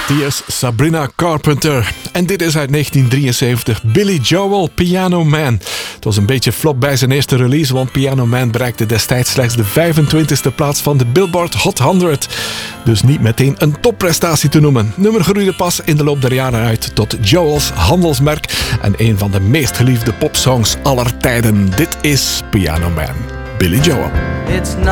Die is Sabrina Carpenter. En dit is uit 1973. Billy Joel, Piano Man. Het was een beetje flop bij zijn eerste release, want Piano Man bereikte destijds slechts de 25e plaats van de Billboard Hot 100. Dus niet meteen een topprestatie te noemen. Nummer groeide pas in de loop der jaren uit tot Joel's handelsmerk en een van de meest geliefde popsongs aller tijden. Dit is Piano Man, Billy Joel.